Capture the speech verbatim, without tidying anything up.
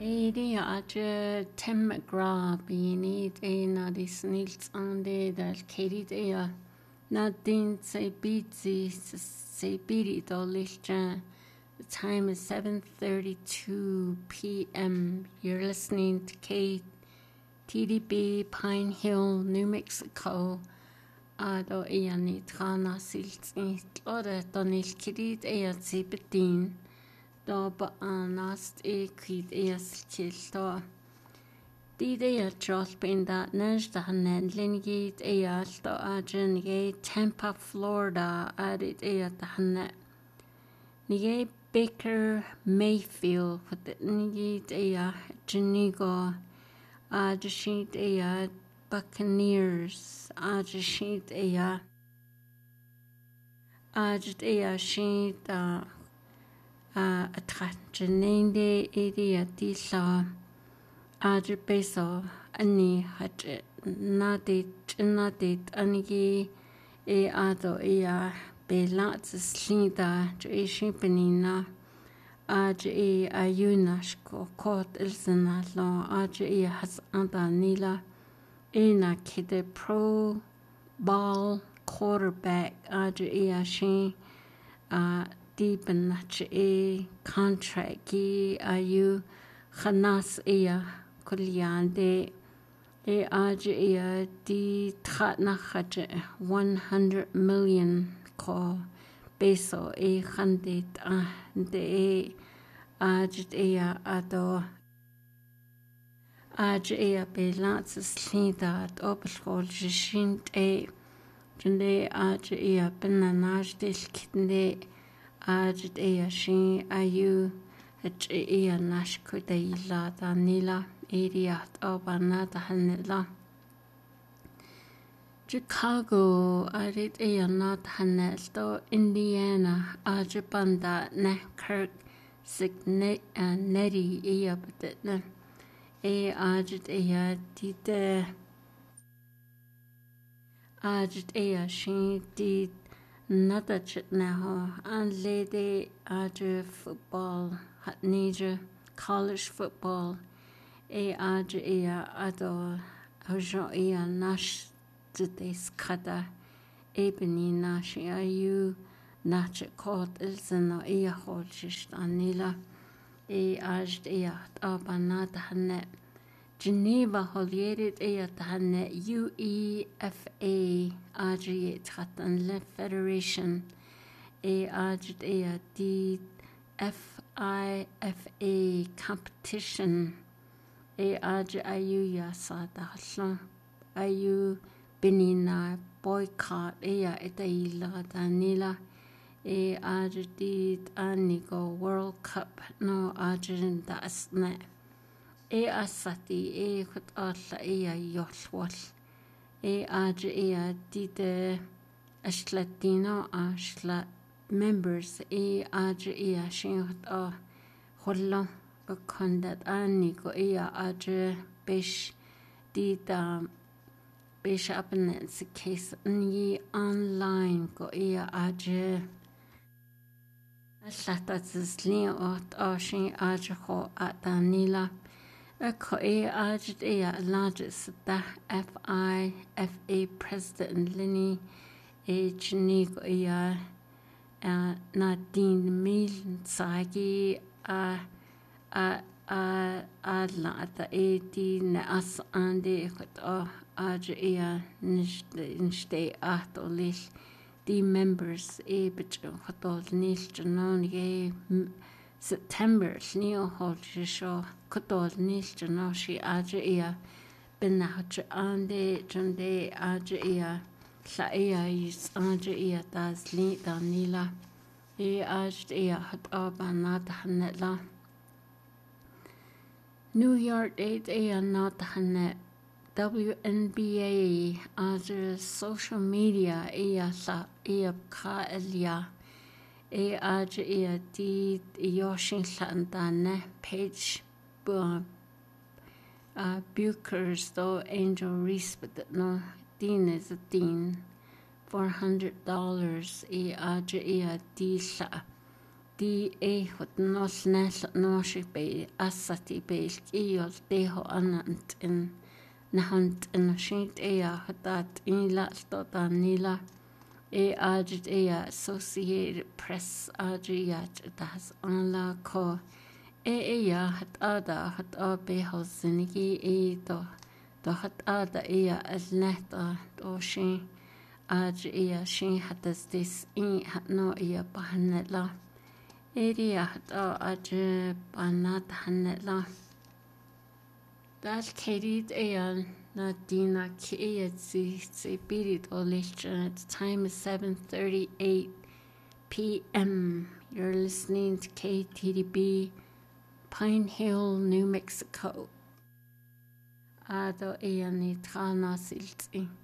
Edi aje Tim McGraw bini de na di snils ande dal kedi de ya na din se bitsi se biri dolisha. The time is seven thirty-two p m You're listening to K T D B Pine Hill, New Mexico. Ado iya ni trana sils ni tlore donil kidid iya zibedin. Do ba anast e kid eas til do. Did ea trot bin that nej da hanen lingid ea do ajen ye Tampa, Florida adit ea da hanet. Nige Baker Mayfield with the nigid ea jenigo adjashit ea Buccaneers adjashit ea adjit ea shit uh a attrajanende edi atisa adr beso ani hat nadit nadit anigi e ado ea belats slida jishi benina aj e ayunash ko kot ilsana lo aj e has andanila ena kide pro ball quarterback aj e shi uh deep in a contract ki ayu khanas iya kuliande e aj iya di tratna khaje one hundred million ko peso e khandit ah de aj iya ado aj iya belats slida obschol jishint e jende aj iya benanaj del kitne Ajit ea shi ayu h ea nash kudeila da nila idiot obanata hanela. Chicago ajit ea not hanel do Indiana ajibanda ne Kirk signet and netty ea betitne e ajit ea dite ajit ea shi did Nada chitneho and lady adre football hat neja college football e adre ea ado hojo ea nash des kada ebeni nash ayu nache kot ilseno ea holjish anila e ajt ea abanat hanet Geneva holierit ea tahane U E F A ajit hatan le Federation e ajit ea di F I F A competition e aj ayu ya sa dahlan ayu benina boycott ea etaila danila e ajit anigo World Cup no ajin dasne e asati e khut alla e yolwal e aj e dide ashlatino ashla members e aj e shinot a hollo kondat ani go e aj bish dida bish abnets case ni online go e aj aslatat zli ot ashin aj kho atanila Eko e ajit e largest da F I F A President Lini e chinigo e Nadine Mil Sagi a a a a la da e di ne as ande ekot o aj e nishte at o lish di members e bicho hotol nish janon ye September sneo holsho kutol nilch no shi aja ia benach ande jonde aja ia la ia is aja ia das li danila e aja ia hat abanat hanela New York eight ia not hanet W N B A aja social media ia la ia ka elia e aj e di yoshin lantane page bu uh Bukers do Angel Reese but no din is a din four hundred dollars e aj e di sa di e hot nos nas noshi be asati be iol deho anant in nahant in shint e a hatat in la stota nila e agit e a Associated Press agiat das an la ko e e a hat ada hat a be hosinigi e do do hat ada e a alneta do shin ag e a shin hatas dis in hat no e a bahanela area hat a ag banat hanela dal kerit e a Nadina Kietzi Birit Olish. The time is seven thirty-eight p m You're listening to K T D B, Pine Hill, New Mexico. Ado e ani trana silti.